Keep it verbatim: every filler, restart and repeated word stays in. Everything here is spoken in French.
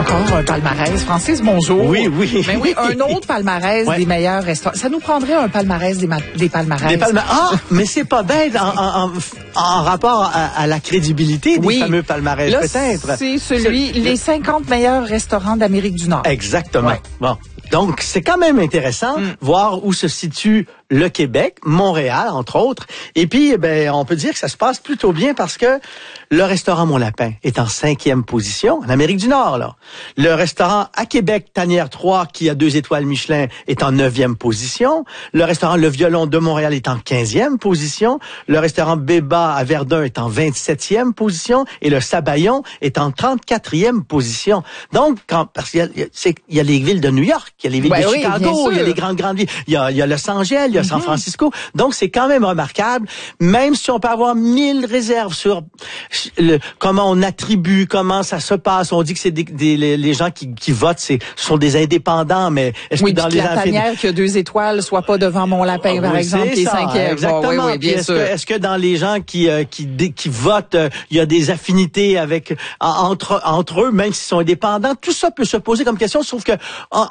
encore un palmarès. Francis, bonjour. Oui, oui. Ben oui, un autre palmarès ouais. des meilleurs restaurants. Ça nous prendrait un palmarès des, des palmarès. Des palmarès. Ah, mais c'est pas bête en, en, en, en rapport à, à la crédibilité des oui. fameux palmarès, là, peut-être. C'est celui, c'est, les cinquante meilleurs restaurants d'Amérique du Nord. Exactement. Ouais. Bon. Donc, c'est quand même intéressant mm. voir où se situe le Québec, Montréal, entre autres. Et puis, ben, on peut dire que ça se passe plutôt bien parce que le restaurant Mon Lapin est en cinquième position, en Amérique du Nord, là. Le restaurant à Québec, Tanière trois, qui a deux étoiles Michelin, est en neuvième position. Le restaurant Le Violon de Montréal est en quinzième position. Le restaurant Béba à Verdun est en vingt-septième position. Et le Sabayon est en trente-quatrième position. Donc, quand, parce qu'il y a, c'est, il y a les villes de New York, il y a les villes ben de oui, Chicago, il y a les grandes, grandes villes, il y a, il y a Los Angeles, il y a San Francisco. Donc, c'est quand même remarquable, même si on peut avoir mille réserves sur le, comment on attribue, comment ça se passe. On dit que c'est des, des les, les gens qui, qui votent, c'est sont des indépendants, mais est-ce oui, que dans que les la tanière qui a deux étoiles soit pas devant Mon Lapin, oh, par oui, exemple, qui est ça, cinquième. Exactement. Oh, oui, oui, bien est-ce sûr. Que, est-ce que dans les gens qui euh, qui qui votent, euh, il y a des affinités avec entre entre eux, même s'ils sont indépendants? Tout ça peut se poser comme question, sauf que en,